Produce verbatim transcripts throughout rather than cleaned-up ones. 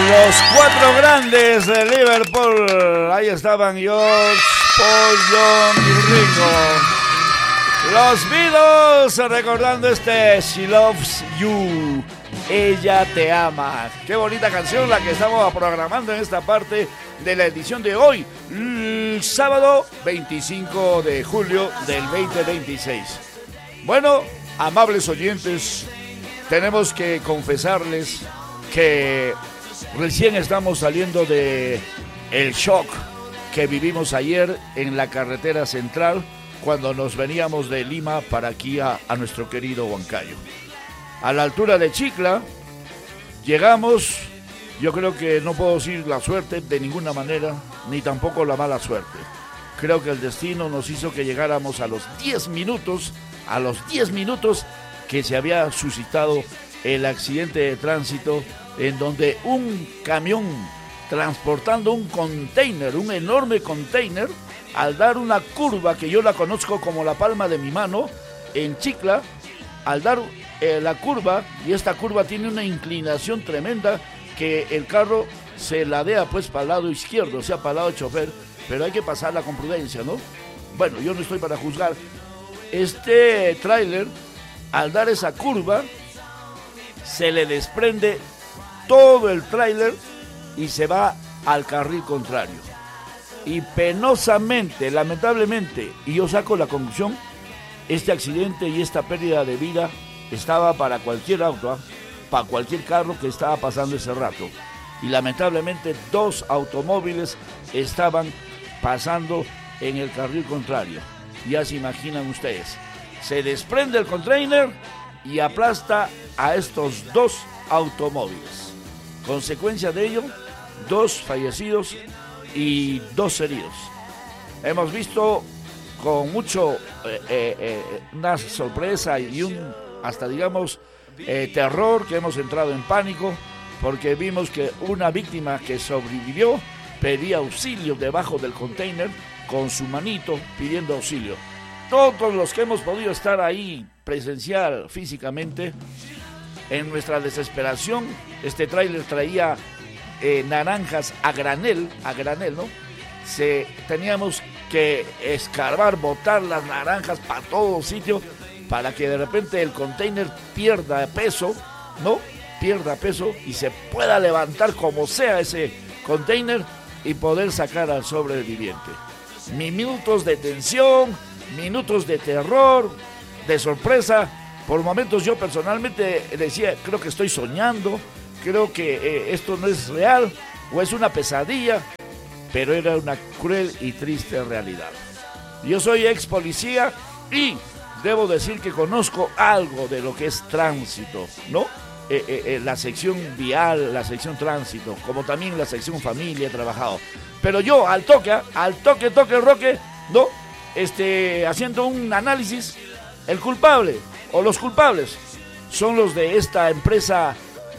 Los cuatro grandes de Liverpool. Ahí estaban George, Paul, John y Ringo. Los Beatles recordando este She Loves You. Ella te ama. Qué bonita canción la que estamos programando en esta parte de la edición de hoy, el sábado veinticinco de julio del veinte veintiséis. Bueno, amables oyentes, tenemos que confesarles que recién estamos saliendo de el shock que vivimos ayer en la carretera central cuando nos veníamos de Lima para aquí a, a nuestro querido Huancayo. A la altura de Chicla llegamos, yo creo que no puedo decir la suerte de ninguna manera, ni tampoco la mala suerte. Creo que el destino nos hizo que llegáramos a los diez minutos, a los diez minutos que se había suscitado el accidente de tránsito en donde un camión transportando un container, un enorme container, al dar una curva que yo la conozco como la palma de mi mano, en Chicla, al dar eh, la curva, y esta curva tiene una inclinación tremenda, que el carro se ladea pues para el lado izquierdo, o sea, para el lado del chofer, pero hay que pasarla con prudencia, ¿no? Bueno, yo no estoy para juzgar. Este tráiler, al dar esa curva, se le desprende todo el tráiler y se va al carril contrario. Y penosamente, lamentablemente, y yo saco la conclusión, este accidente y esta pérdida de vida estaba para cualquier auto, ¿eh? Para cualquier carro que estaba pasando ese rato. Y lamentablemente dos automóviles estaban pasando en el carril contrario. Ya se imaginan ustedes, se desprende el container y aplasta a estos dos automóviles. Consecuencia de ello, dos fallecidos y dos heridos. Hemos visto con mucho eh, eh, eh, una sorpresa y un hasta digamos eh, terror, que hemos entrado en pánico porque vimos que una víctima que sobrevivió pedía auxilio debajo del container con su manito pidiendo auxilio. Todos los que hemos podido estar ahí presencial físicamente, en nuestra desesperación, este tráiler traía eh, naranjas a granel, a granel, ¿no? Se, teníamos que escarbar, botar las naranjas para todo sitio, para que de repente el container pierda peso, ¿no? Pierda peso y se pueda levantar como sea ese container y poder sacar al sobreviviente. Minutos de tensión, minutos de terror, de sorpresa. Por momentos yo personalmente decía, creo que estoy soñando, creo que eh, esto no es real o es una pesadilla, pero era una cruel y triste realidad. Yo soy ex policía y debo decir que conozco algo de lo que es tránsito, ¿no? Eh, eh, eh, la sección vial, la sección tránsito, como también la sección familia he trabajado. Pero yo al toque, al toque, toque, roque, ¿no? Este, haciendo un análisis, el culpable o los culpables son los de esta empresa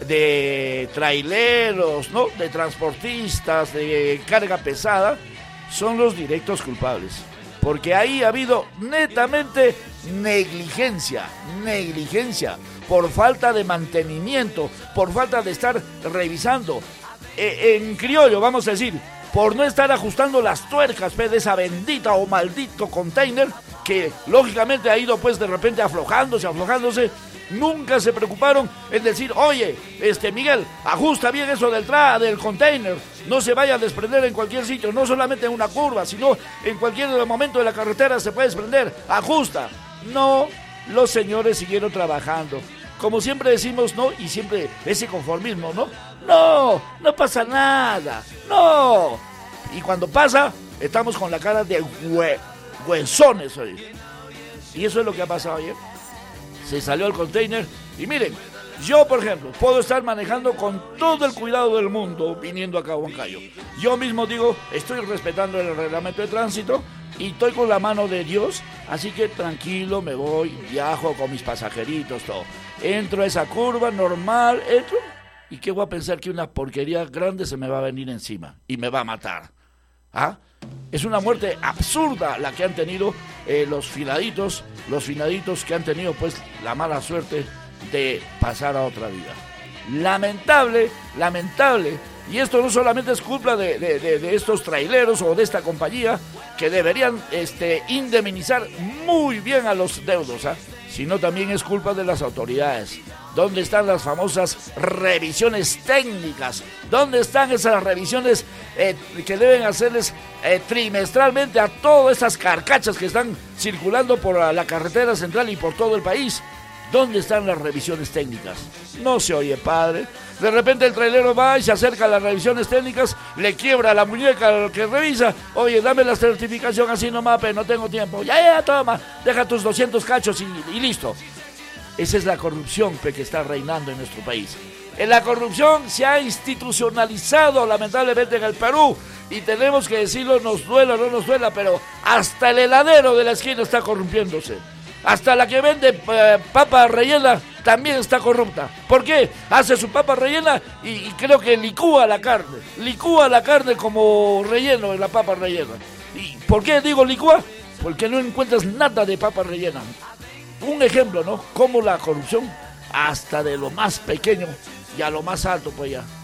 de traileros, ¿no? De transportistas, de carga pesada, son los directos culpables. Porque ahí ha habido netamente negligencia, negligencia, por falta de mantenimiento, por falta de estar revisando. Eh, en criollo, vamos a decir, por no estar ajustando las tuercas de esa bendita o maldito container que lógicamente ha ido pues de repente aflojándose, aflojándose. Nunca se preocuparon en decir, oye, este Miguel, ajusta bien eso del tra del container, no se vaya a desprender en cualquier sitio, no solamente en una curva, sino en cualquier momento de la carretera se puede desprender, ajusta. No, los señores siguieron trabajando. Como siempre decimos, ¿no? Y siempre ese conformismo, ¿no? No, no pasa nada, no. Y cuando pasa, estamos con la cara de hue huesones hoy. Y eso es lo que ha pasado ayer. Se salió el container y miren, yo por ejemplo puedo estar manejando con todo el cuidado del mundo viniendo acá a Huancayo. Yo mismo digo, estoy respetando el reglamento de tránsito y estoy con la mano de Dios, así que tranquilo, me voy, viajo con mis pasajeritos, todo. Entro a esa curva normal, entro y qué voy a pensar que una porquería grande se me va a venir encima y me va a matar. ¿Ah? Es una muerte absurda la que han tenido eh, los finaditos, los finaditos que han tenido pues la mala suerte de pasar a otra vida. Lamentable, lamentable Y esto no solamente es culpa de, de, de, de estos traileros o de esta compañía, que deberían este, indemnizar muy bien a los deudos, ¿eh? sino también es culpa de las autoridades. ¿Dónde están las famosas revisiones técnicas? ¿Dónde están esas revisiones eh, que deben hacerles eh, trimestralmente a todas estas carcachas que están circulando por la carretera central y por todo el país? ¿Dónde están las revisiones técnicas? No se oye, padre. De repente el trailero va y se acerca a las revisiones técnicas, le quiebra la muñeca al que revisa. Oye, dame la certificación así nomás, pero no tengo tiempo. Ya, ya, toma, deja tus doscientos cachos y, y listo. Esa es la corrupción que está reinando en nuestro país. La corrupción se ha institucionalizado lamentablemente en el Perú y tenemos que decirlo, nos duela o no nos duela, pero hasta el heladero de la esquina está corrompiéndose. Hasta la que vende eh, papa rellena también está corrupta. ¿Por qué? Hace su papa rellena y, y creo que licúa la carne. Licúa la carne como relleno en la papa rellena. ¿Y por qué digo licúa? Porque no encuentras nada de papa rellena. Un ejemplo, ¿no? Como la corrupción hasta de lo más pequeño y a lo más alto, pues ya.